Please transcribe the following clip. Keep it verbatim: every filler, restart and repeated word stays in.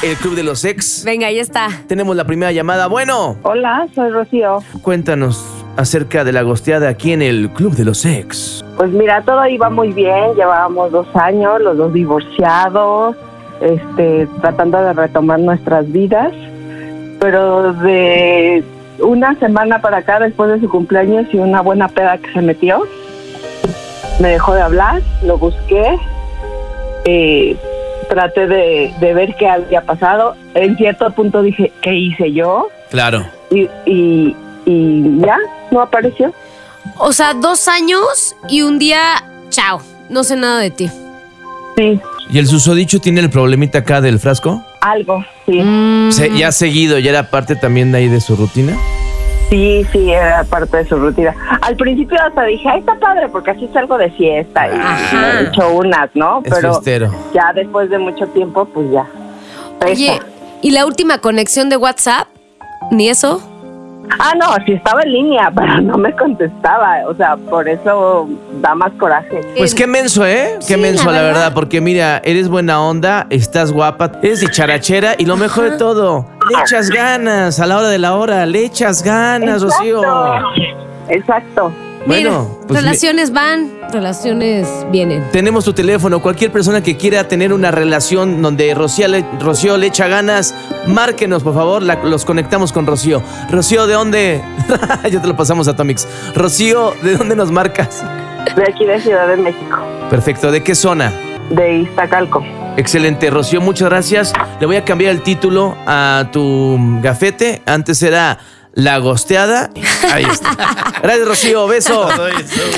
el Club de los Ex. Venga, ahí está. Tenemos la primera llamada. Bueno. Hola, soy Rocío. Cuéntanos acerca de la gosteada aquí en el Club de los Ex. Pues mira, todo iba muy bien, llevábamos dos años, los dos divorciados, este, tratando de retomar nuestras vidas, pero de una semana para acá, después de su cumpleaños y una buena peda que se metió, me dejó de hablar, lo busqué, eh, traté de, de ver qué había pasado. En cierto punto dije, ¿qué hice yo? Claro. Y, y, y ya, no apareció. O sea, dos años y un día, chao, no sé nada de ti. Sí. ¿Y el susodicho tiene el problemita acá del frasco? Algo, sí. Mm. Se, ¿Ya ha seguido? ¿Ya era parte también de ahí de su rutina? Sí, sí, era parte de su rutina. Al principio hasta dije, ay, está padre, porque así salgo de fiesta y, Ajá. y he hecho unas, ¿no? Es Pero fiestero. ya después de mucho tiempo, pues ya. Oye, Esa. ¿y la última conexión de WhatsApp? ¿Ni eso? Ah, no, sí estaba en línea, pero no me contestaba. O sea, por eso da más coraje. Pues qué menso, ¿eh? Qué Sí, menso, la la verdad. verdad. Porque mira, eres buena onda, estás guapa, eres dicharachera y lo mejor de todo, le echas ganas a la hora de la hora, le echas ganas, Rocío. Exacto. Bueno, Mira, pues relaciones van, relaciones vienen. tenemos tu teléfono. Cualquier persona que quiera tener una relación donde Rocío le, Rocío le echa ganas, márquenos, por favor. La- los conectamos con Rocío. Rocío, ¿de dónde? Ya te lo pasamos a Tomix. Rocío, ¿de dónde nos marcas? De aquí de Ciudad de México, Perfecto. ¿De qué zona? de Iztacalco. Excelente, Rocío, muchas gracias. Le voy a cambiar el título a tu gafete. Antes era La Gosteada. Ahí está. Gracias, Rocío. Beso.